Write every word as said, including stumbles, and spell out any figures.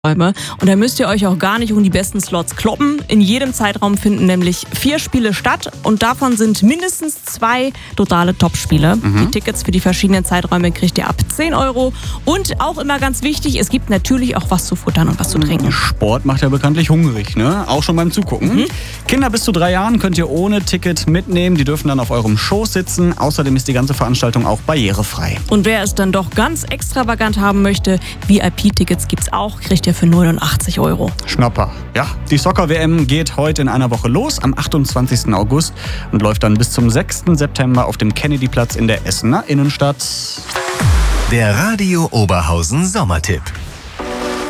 Räume. Und da müsst ihr euch auch gar nicht um die besten Slots kloppen. In jedem Zeitraum finden nämlich vier Spiele statt und davon sind mindestens zwei totale Top-Spiele. Mhm. Die Tickets für die verschiedenen Zeiträume kriegt ihr ab zehn Euro. Und auch immer ganz wichtig, es gibt natürlich auch was zu futtern und was zu trinken. Sport macht ja bekanntlich hungrig, ne? Auch schon beim Zugucken. Mhm. Kinder bis zu drei Jahren könnt ihr ohne Ticket mitnehmen. Die dürfen dann auf eurem Schoß sitzen. Außerdem ist die ganze Veranstaltung auch barrierefrei. Und wer es dann doch ganz extravagant haben möchte, V I P-Tickets gibt's auch, kriegt ihr für neunundachtzig Euro. Schnapper. Ja, die Soccer-W M geht heute in einer Woche los, am achtundzwanzigsten August und läuft dann bis zum sechsten September auf dem Kennedyplatz in der Essener Innenstadt. Der Radio Oberhausen Sommertipp.